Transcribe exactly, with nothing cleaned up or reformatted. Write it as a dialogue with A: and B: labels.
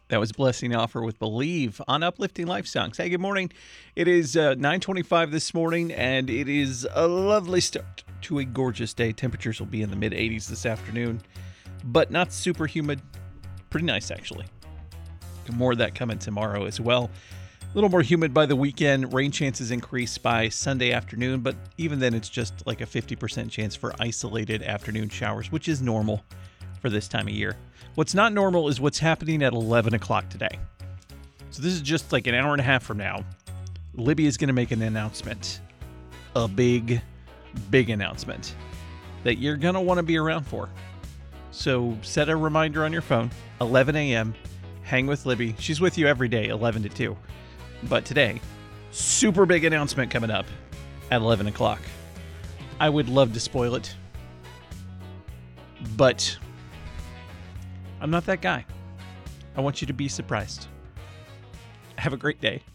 A: That was Blessing Offer with Believe on Uplifting Life Songs. Hey, good morning. It is uh, nine twenty-five this morning, and it is a lovely start to a gorgeous day. Temperatures will be in the mid eighties this afternoon, but not super humid. Pretty nice, actually. More of that coming tomorrow as well. A little more humid by the weekend. Rain chances increase by Sunday afternoon, but even then it's just like a fifty percent chance for isolated afternoon showers, which is normal for this time of year. What's not normal is what's happening at eleven o'clock today. So this is just like an hour and a half from now. Libby is going to make an announcement. A big, big announcement that you're going to want to be around for. So set a reminder on your phone, eleven a.m., hang with Libby. She's with you every day, eleven to two. But today, super big announcement coming up at eleven o'clock. I would love to spoil it, but I'm not that guy. I want you to be surprised. Have a great day.